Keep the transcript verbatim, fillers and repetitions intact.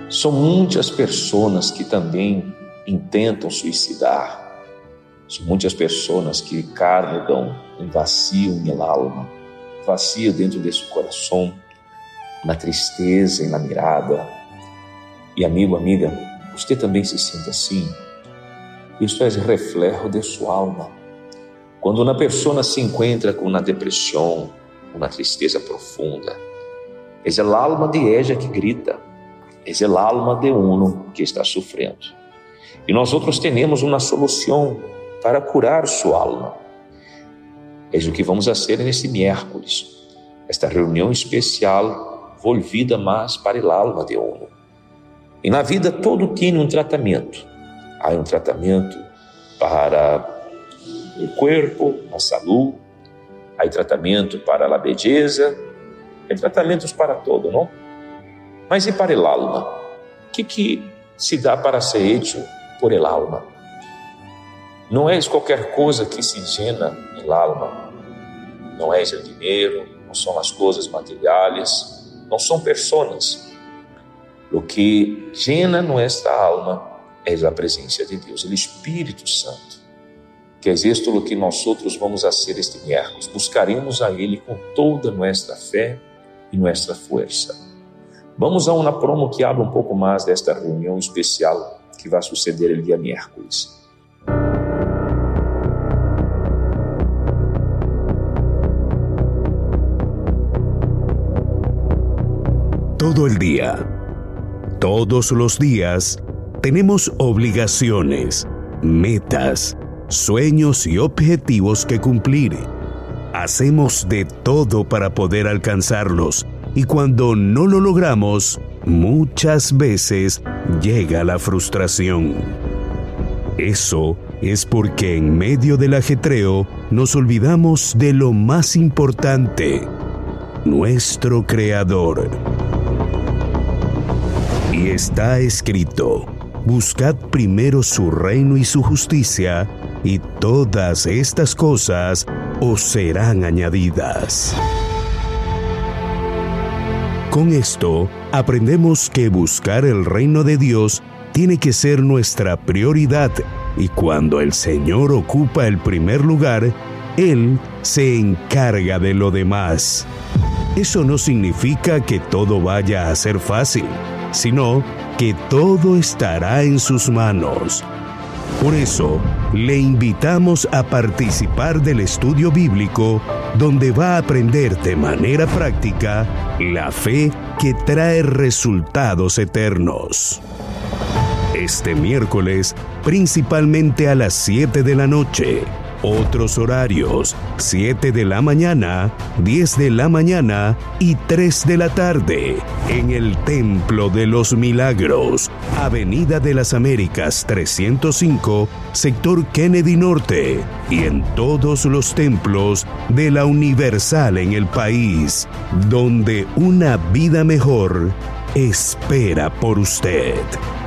São muitas pessoas que também intentam suicidar. São muitas pessoas que carregam um vazio na alma, vazio dentro de seu coração, na tristeza e na mirada. E amigo, amiga, você também se sente assim? Isso é reflexo de sua alma. Quando uma pessoa se encontra com uma depressão, uma tristeza profunda, é a alma de ella que grita, é a alma de uno que está sofrendo. E nós outros temos uma solução para curar sua alma. É o que vamos fazer nesse miércoles, esta reunião especial volvida mais para a alma de uno. E na vida todo tem um tratamento. Há um tratamento para o corpo, a saúde, há tratamento para a beleza, há tratamentos para todo, não? Mas e para a alma? O que, que se dá para ser hecho por el alma? Não é qualquer coisa que se llena el alma. Não é o dinheiro, não são as coisas materiais, não são pessoas. O que llena nossa alma é a presença de Deus, o Espírito Santo. Que é isto o que nós outros vamos fazer este miércoles. Buscaremos a Ele com toda nossa fé e nossa força. Vamos a uma promo que habla um pouco mais desta reunião especial que vai suceder el dia miércoles. Todo el día, todos los días, tenemos obligaciones, metas, sueños y objetivos que cumplir. Hacemos de todo para poder alcanzarlos y cuando no lo logramos, muchas veces llega la frustración. Eso es porque en medio del ajetreo nos olvidamos de lo más importante, nuestro Creador. Y está escrito: buscad primero su reino y su justicia, y todas estas cosas os serán añadidas. Con esto, aprendemos que buscar el reino de Dios tiene que ser nuestra prioridad, y cuando el Señor ocupa el primer lugar, Él se encarga de lo demás. Eso no significa que todo vaya a ser fácil, sino que todo estará en sus manos. Por eso, le invitamos a participar del estudio bíblico, donde va a aprender de manera práctica la fe que trae resultados eternos. Este miércoles, principalmente a las siete de la noche. Otros horarios: siete de la mañana, diez de la mañana y tres de la tarde, en el Templo de los Milagros, Avenida de las Américas trescientos cinco, sector Kennedy Norte, y en todos los templos de la Universal en el país, donde una vida mejor espera por usted.